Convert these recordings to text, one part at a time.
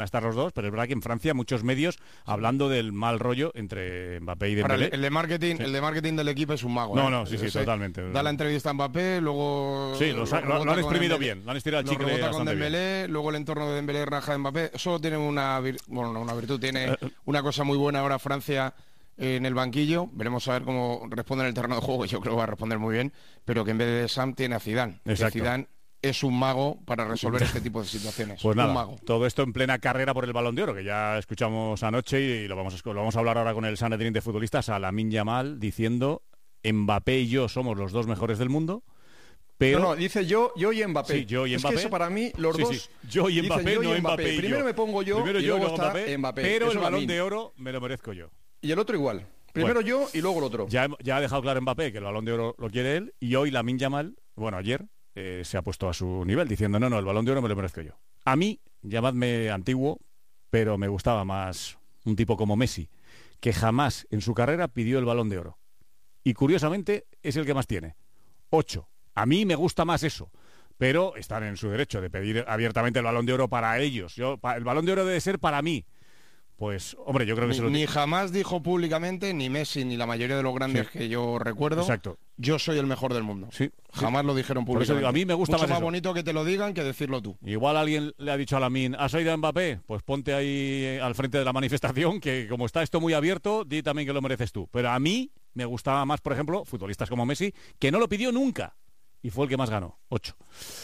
estar los dos, pero es verdad que en Francia muchos medios hablando del mal rollo entre Mbappé y Dembélé. El de marketing del equipo es un mago. Sí, totalmente. Da la entrevista a Mbappé, luego... Sí, lo han exprimido bien, lo han estirado el chicle bastante con Dembélé, bien. luego el entorno de Dembélé raja de Mbappé. Eso tiene una virtud, tiene una cosa muy buena ahora Francia en el banquillo. Veremos a ver cómo responde en el terreno de juego, yo creo que va a responder muy bien, pero que en vez de Sam tiene a Zidane. Exacto. Zidane es un mago para resolver este tipo de situaciones. Pues nada, un mago. Todo esto en plena carrera por el Balón de Oro, que ya escuchamos anoche y lo vamos a hablar ahora con el Sanedrín de futbolistas, a Lamine Yamal, diciendo: Mbappé y yo somos los dos mejores del mundo. Pero... No, dice yo y Mbappé. Sí, yo y Mbappé. Es que eso para mí, los dos... Sí. Yo y Mbappé, yo no y Mbappé y yo. Primero me pongo yo y luego está Mbappé. Pero eso el Balón de Oro me lo merezco yo. Y el otro igual. Primero yo y luego el otro. Ya ha dejado claro Mbappé que el Balón de Oro lo quiere él, y hoy Lamine Yamal, ayer, se ha puesto a su nivel diciendo: no, el Balón de Oro me lo merezco yo. A mí, llamadme antiguo, pero me gustaba más un tipo como Messi, que jamás en su carrera pidió el Balón de Oro. Y curiosamente es el que más tiene. 8. A mí me gusta más eso, pero están en su derecho de pedir abiertamente el Balón de Oro para ellos. El Balón de Oro debe ser para mí. Pues, hombre, yo creo que ni jamás dijo públicamente, ni Messi, ni la mayoría de los grandes que yo recuerdo, exacto, yo soy el mejor del mundo. Sí. Jamás lo dijeron públicamente. Por eso digo, a mí me gusta mucho más eso. Bonito que te lo digan que decirlo tú. Igual alguien le ha dicho a Lamine: ¿has oído a Mbappé? Pues ponte ahí al frente de la manifestación, que como está esto muy abierto, di también que lo mereces tú. Pero a mí me gustaba más, por ejemplo, futbolistas como Messi, que no lo pidió nunca, y fue el que más ganó. 8.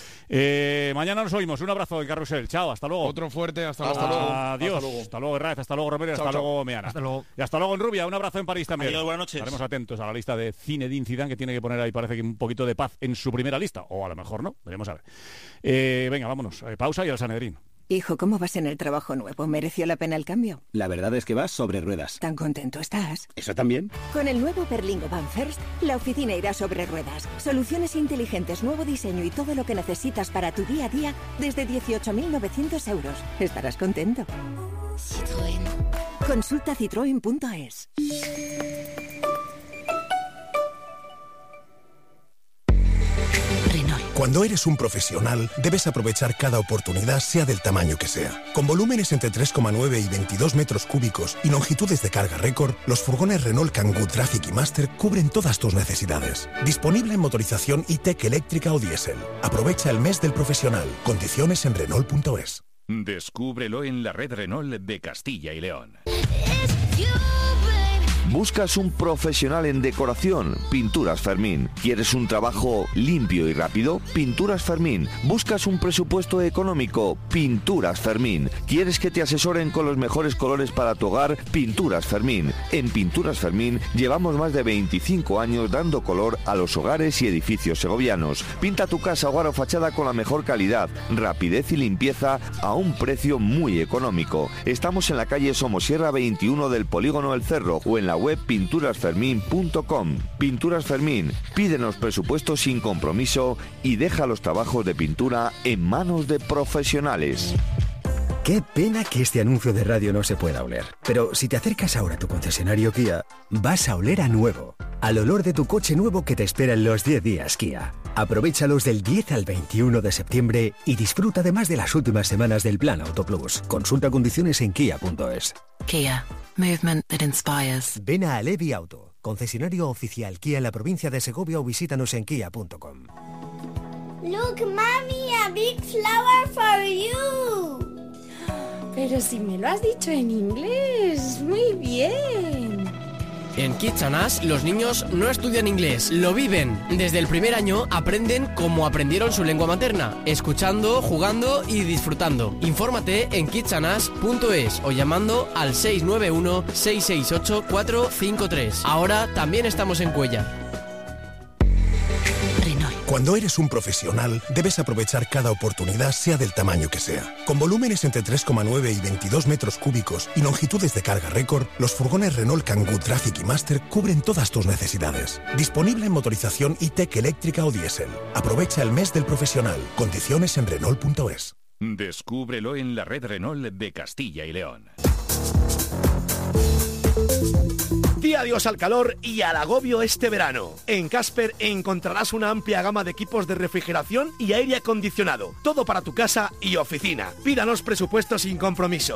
Mañana nos oímos. Un abrazo del Carrusel. Chao, hasta luego. Otro fuerte, hasta luego. Adiós. Hasta luego, Herrera. Hasta luego, Romero. Hasta luego, Meana. Hasta luego. Y hasta luego en Rubia. Un abrazo en París también. Adiós, buenas noches. Estaremos atentos a la lista de Zinedine Zidane, que tiene que poner ahí, parece que un poquito de paz en su primera lista. O a lo mejor no. Veremos a ver. Venga, vámonos. Pausa y al Sanedrín. Hijo, ¿cómo vas en el trabajo nuevo? ¿Mereció la pena el cambio? La verdad es que vas sobre ruedas. ¿Tan contento estás? ¿Eso también? Con el nuevo Berlingo Van First, la oficina irá sobre ruedas. Soluciones inteligentes, nuevo diseño y todo lo que necesitas para tu día a día desde 18.900 euros. Estarás contento. Citroën. Consulta citroen.es. Cuando eres un profesional, debes aprovechar cada oportunidad, sea del tamaño que sea. Con volúmenes entre 3,9 y 22 metros cúbicos y longitudes de carga récord, los furgones Renault Kangoo Traffic y Master cubren todas tus necesidades. Disponible en motorización e-Tech eléctrica o diésel. Aprovecha el mes del profesional. Condiciones en Renault.es. Descúbrelo en la red Renault de Castilla y León. ¿Buscas un profesional en decoración? Pinturas Fermín. ¿Quieres un trabajo limpio y rápido? Pinturas Fermín. ¿Buscas un presupuesto económico? Pinturas Fermín. ¿Quieres que te asesoren con los mejores colores para tu hogar? Pinturas Fermín. En Pinturas Fermín llevamos más de 25 años dando color a los hogares y edificios segovianos. Pinta tu casa, hogar o fachada con la mejor calidad, rapidez y limpieza a un precio muy económico. Estamos en la calle Somosierra 21 del Polígono El Cerro o en la web pinturasfermin.com. Pinturas Fermín. Pídenos presupuestos sin compromiso y deja los trabajos de pintura en manos de profesionales. Qué pena que este anuncio de radio no se pueda oler. Pero si te acercas ahora a tu concesionario Kia, vas a oler a nuevo. Al olor de tu coche nuevo que te espera en los 10 días Kia. Aprovéchalos del 10 al 21 de septiembre y disfruta además de las últimas semanas del Plan Auto Plus. Consulta condiciones en kia.es. Kia. Movement that inspires. Ven a Alevi Auto, concesionario oficial Kia en la provincia de Segovia, o visítanos en kia.com. Look, Mommy, a big flower for you. Pero si me lo has dicho en inglés, muy bien. En Kids on Us, los niños no estudian inglés, lo viven. Desde el primer año aprenden como aprendieron su lengua materna, escuchando, jugando y disfrutando. Infórmate en kidsonas.es o llamando al 691-668-453. Ahora también estamos en Cuéllar. Cuando eres un profesional, debes aprovechar cada oportunidad, sea del tamaño que sea. Con volúmenes entre 3,9 y 22 metros cúbicos y longitudes de carga récord, los furgones Renault Kangoo Traffic y Master cubren todas tus necesidades. Disponible en motorización e-Tech eléctrica o diésel. Aprovecha el mes del profesional. Condiciones en Renault.es. Descúbrelo en la red Renault de Castilla y León. The adiós al calor y al agobio este verano. En Casper encontrarás una amplia gama de equipos de refrigeración y aire acondicionado. Todo para tu casa y oficina. Pídanos presupuesto sin compromiso.